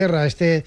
Inglaterra,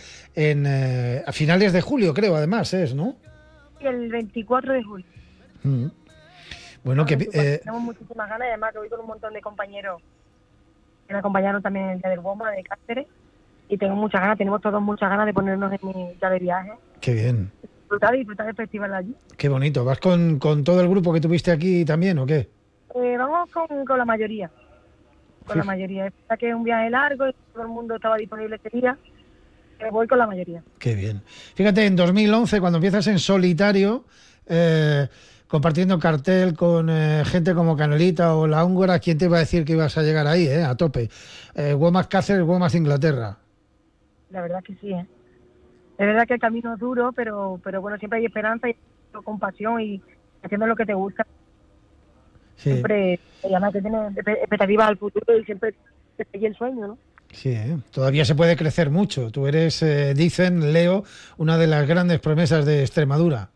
a finales de julio, creo, además, ¿no? El 24 de julio. Mm. Bueno, tenemos muchísimas ganas, y además que voy con un montón de compañeros que me acompañaron también en el día del WOMA de Cáceres, y tenemos todos muchas ganas de ponernos en mi ya de viaje. Qué bien. Disfrutar del festival de allí. Qué bonito. ¿Vas con todo el grupo que tuviste aquí también o qué? Vamos con la mayoría. Con la mayoría. Es verdad que es un viaje largo y todo el mundo estaba disponible ese día, pero voy con la mayoría. Qué bien. Fíjate, en 2011, cuando empiezas en solitario, compartiendo cartel con gente como Canelita o La Húngara, ¿quién te iba a decir que ibas a llegar ahí, a tope? WOMAD Cáceres, WOMAD Inglaterra. La verdad que sí, Es verdad que el camino es duro, pero bueno, siempre hay esperanza y con pasión y haciendo lo que te gusta. Sí. Siempre, además que tienes expectativas al futuro y siempre te sigue el sueño, ¿no? Sí, todavía se puede crecer mucho. Tú eres, dicen, Leo, una de las grandes promesas de Extremadura.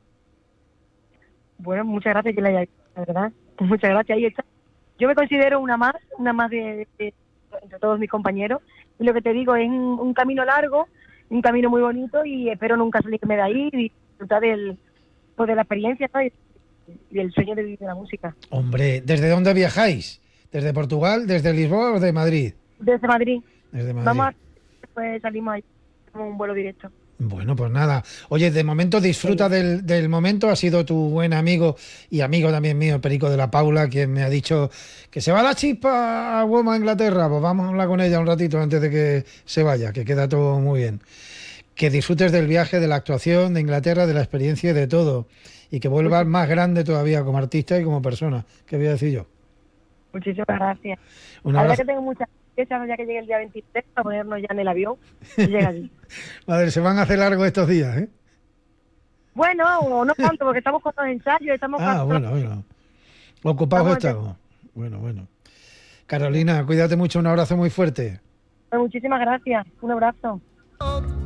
Bueno, muchas gracias, que la verdad. Muchas gracias. Ahí está. Yo me considero una más de entre todos mis compañeros. Y lo que te digo, es un camino largo, un camino muy bonito, y espero nunca salirme de ahí y disfrutar de la experiencia, ¿no? Y del sueño de vivir de la música. Hombre, ¿desde dónde viajáis? ¿Desde Portugal, desde Lisboa o de Madrid? Desde Madrid. Desde Madrid. Vamos después salimos ahí con un vuelo directo. Bueno, pues nada. Oye, de momento disfruta del momento. Ha sido tu buen amigo y amigo también mío, Perico de la Paula, quien me ha dicho que se va la chispa a WOMAD Inglaterra. Pues vamos a hablar con ella un ratito antes de que se vaya, que queda todo muy bien. Que disfrutes del viaje, de la actuación, de Inglaterra, de la experiencia y de todo. Y que vuelvas más grande todavía como artista y como persona. ¿Qué voy a decir yo? Muchísimas gracias. La verdad que tengo muchas ya que llegue el día 23 para ponernos ya en el avión y llega allí. Madre, se van a hacer largos estos días, ¿eh? Bueno, o no tanto, porque estamos con los ensayos, bueno. Ocupados estamos. Bueno. Carolina, cuídate mucho, un abrazo muy fuerte. Pues muchísimas gracias, un abrazo.